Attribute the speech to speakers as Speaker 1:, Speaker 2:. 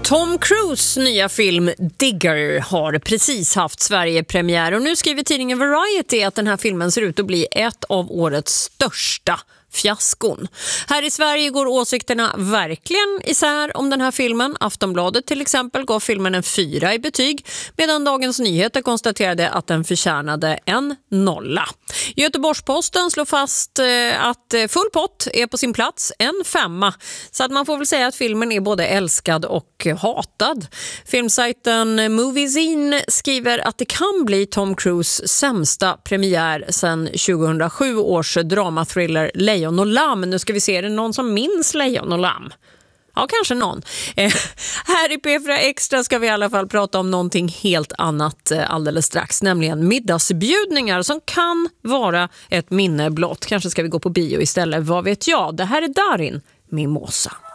Speaker 1: Tom Cruise nya film Digger har precis haft Sverige-premiär och nu skriver tidningen Variety att den här filmen ser ut att bli ett av årets största fiaskon. Här i Sverige går åsikterna verkligen isär om den här filmen. Aftonbladet till exempel gav filmen en 4 i betyg, medan Dagens Nyheter konstaterade att den förtjänade en 0. Göteborgs-Posten slår fast att full pott är på sin plats, en 5. Så att man får väl säga att filmen är både älskad och hatad. Filmsajten Moviezine skriver att det kan bli Tom Cruise sämsta premiär sedan 2007 års dramathriller Lejon och Lamm. Nu ska vi se, är det någon som minns Lejon och Lamm? Ja, kanske någon. Här i P4 Extra ska vi i alla fall prata om någonting helt annat alldeles strax, nämligen middagsbjudningar som kan vara ett minne blott. Kanske ska vi gå på bio istället, vad vet jag. Det här är Darin Mimosa.